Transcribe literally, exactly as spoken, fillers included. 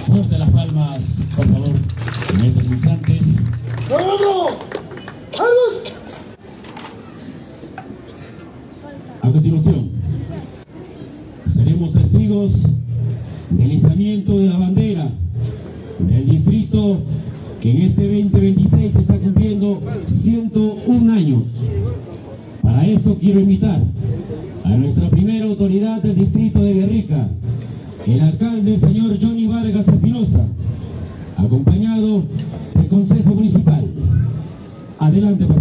Fuerte las palmas, por favor, en estos instantes. ¡Vamos! ¡Vamos! A continuación, seremos testigos del izamiento de la bandera del distrito que en este veinte veintiséis está cumpliendo ciento un años. Para esto quiero invitar a nuestra primera autoridad del distrito de Guerrica, el alcalde, el señor Johnny Vargas Espinosa, acompañado del Consejo Municipal. Adelante, por favor.